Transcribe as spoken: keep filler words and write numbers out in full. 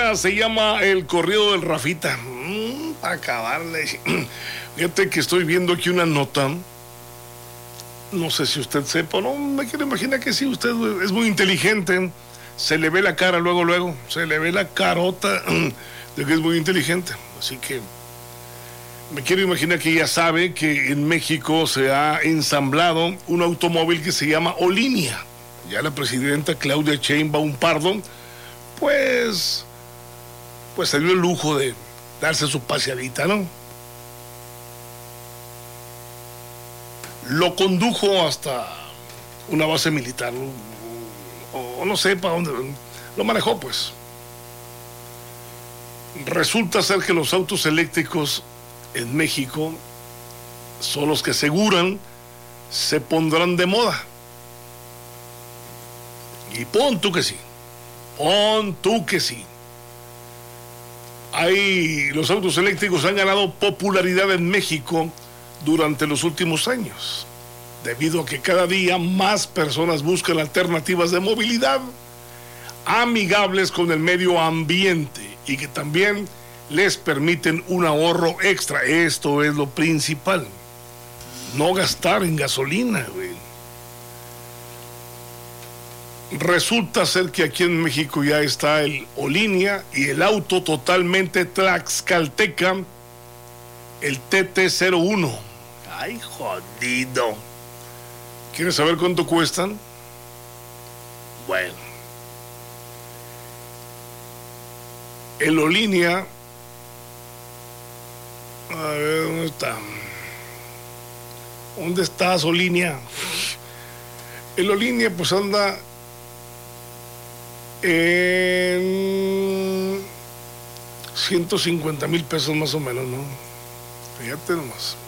día se llama el corrido del Rafita. Mm, para acabarle. Fíjate que estoy viendo aquí una nota. No sé si usted sepa o no, me quiero imaginar que sí, usted es muy inteligente. Se le ve la cara luego, luego. Se le ve la carota de que es muy inteligente. Así que me quiero imaginar que ya sabe que en México se ha ensamblado un automóvil que se llama Olinia. Ya la presidenta Claudia Sheinbaum Pardo, pues, pues se dio el lujo de darse su paseadita, ¿no? Lo condujo hasta una base militar, o, o no sé para dónde, lo manejó pues. Resulta ser que los autos eléctricos en México son los que aseguran se pondrán de moda. Y pon tú que sí, pon tú que sí. Ahí los autos eléctricos han ganado popularidad en México durante los últimos años, debido a que cada día más personas buscan alternativas de movilidad amigables con el medio ambiente y que también les permiten un ahorro extra. Esto es lo principal, no gastar en gasolina, güey. Resulta ser que aquí en México ya está el Olinia y el auto totalmente tlaxcalteca, el T T cero uno. Ay, jodido. ¿Quieres saber cuánto cuestan? Bueno, el Olinia, a ver, ¿dónde está? ¿Dónde está Olinia? El Olinia pues anda en ciento cincuenta mil pesos más o menos, ¿no? Fíjate nomás.